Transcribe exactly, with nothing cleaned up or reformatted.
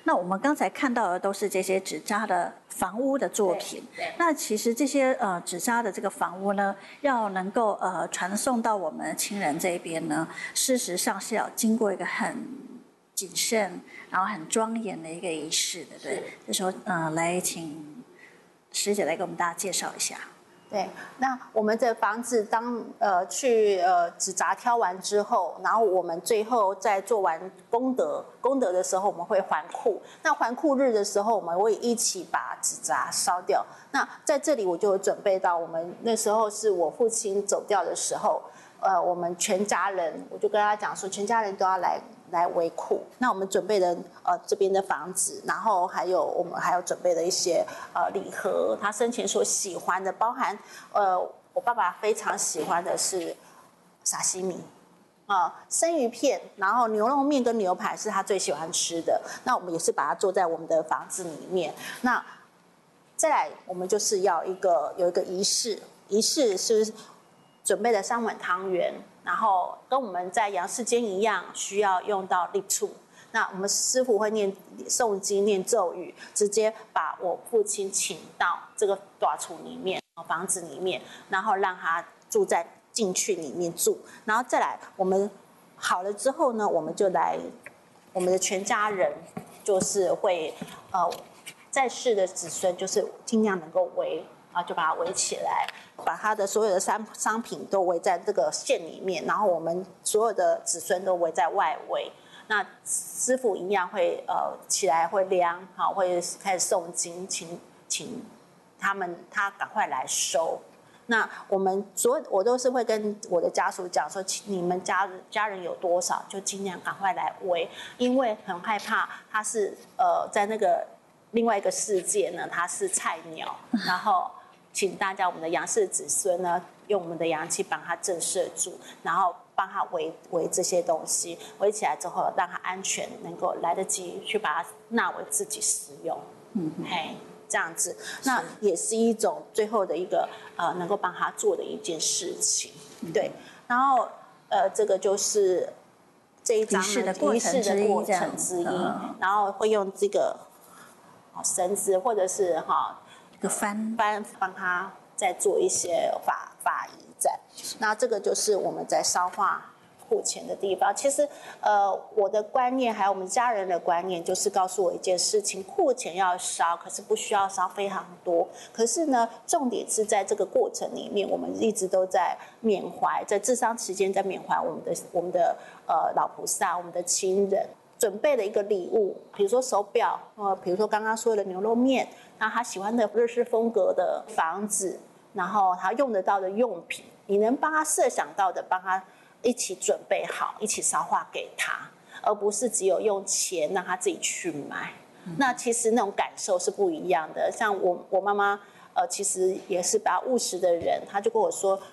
那我们刚才看到的都是这些纸扎的房屋的作品。那其实这些呃纸扎的这个房屋呢，要能够呃传送到我们亲人这边呢，事实上是要经过一个很谨慎，然后很庄严的一个仪式的，对。这时候呃，来请师姐来给我们大家介绍一下。 对，那我们的房子当呃去呃纸扎挑完之后，然后我们最后在做完功德功德的时候，我们会还库。那还库日的时候，我们会一起把纸扎烧掉。那在这里我就有准备到，我们那时候是我父亲走掉的时候，呃，我们全家人，我就跟他讲说，全家人都要来。来维库，那我们准备的呃这边的房子，然后还有我们还有准备的一些呃礼盒，他生前所喜欢的，包含呃我爸爸非常喜欢的是沙西米啊、呃、生鱼片，然后牛肉面跟牛排是他最喜欢吃的，那我们也是把它做在我们的房子里面。那再来我们就是要一个有一个仪式，仪式是准备的三碗汤圆。然后跟我们在阳世间一样，需要用到立处。那我们师父会念诵经、念咒语，直接把我父亲请到这个大厝里面、房子里面，然后让他住在进去里面住。然后再来，我们好了之后呢，我们就来，我们的全家人就是会呃在世的子孙，就是尽量能够围。啊，就把它围起来，把它的所有的商商品都围在这个线里面，然后我们所有的子孙都围在外围。那师父一样会呃起来会量，好，会开始诵经，请请他们他赶快来收。那我们所有我都是会跟我的家属讲说，你们家家人有多少，就尽量赶快来围，因为很害怕他是呃在那个另外一个世界呢，他是菜鸟，然后。请大家，我们的阳世子孙呢，用我们的阳气帮他震慑住，然后帮他围围这些东西，围起来之后，让他安全，能够来得及去把它纳为自己使用。嗯，嘿，这样子，那也是一种最后的一个呃，能够帮他做的一件事情。对，然后呃，这个就是这一张仪式的过程之一，然后会用这个绳子或者是哈。 翻翻帮他再做一些法法仪在，那这个就是我们在烧化库钱的地方。其实，呃，我的观念还有我们家人的观念，就是告诉我一件事情：库钱要烧，可是不需要烧非常多。可是呢，重点是在这个过程里面，我们一直都在缅怀，在治丧期间在缅怀我们的我们的呃老菩萨，我们的亲人。准备的一个礼物，比如说手表，呃，比如说刚刚说的牛肉面，那他喜欢的日式风格的房子，然后他用得到的用品，你能帮他设想到的，帮他一起准备好，一起烧化给他，而不是只有用钱让他自己去买。嗯、那其实那种感受是不一样的。像我我妈妈，呃，其实也是比较务实的人，她就跟我说，